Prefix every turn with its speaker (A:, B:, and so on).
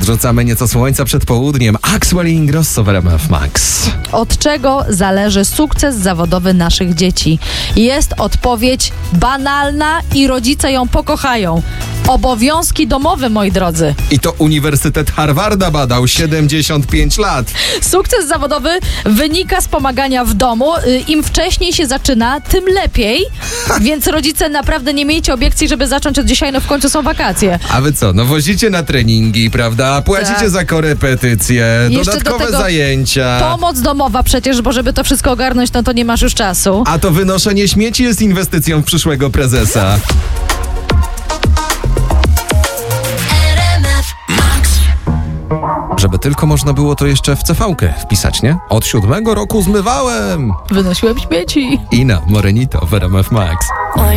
A: Podrzucamy nieco słońca przed południem. Axwell i Ingrosso w RMF Max.
B: Od czego zależy sukces zawodowy naszych dzieci? Jest odpowiedź banalna i rodzice ją pokochają. Obowiązki domowe, moi drodzy.
A: I to Uniwersytet Harvarda badał 75 lat.
B: Sukces zawodowy wynika z pomagania w domu. Im wcześniej się zaczyna, tym lepiej. Więc rodzice, naprawdę nie miejcie obiekcji, żeby zacząć od dzisiaj, no w końcu są wakacje.
A: A wy co? No wozicie na treningi, prawda? Płacicie
B: Tak.
A: za korepetycje,
B: Jeszcze
A: dodatkowe
B: do tego
A: zajęcia.
B: Pomoc domowa przecież, bo żeby to wszystko ogarnąć, no to nie masz już czasu.
A: A to wynoszenie śmieci jest inwestycją w przyszłego prezesa. Żeby tylko można było to jeszcze w CV-kę wpisać, nie? Od 7 roku zmywałem.
B: Wynosiłem śmieci.
A: Ina Morenito w RMF Max.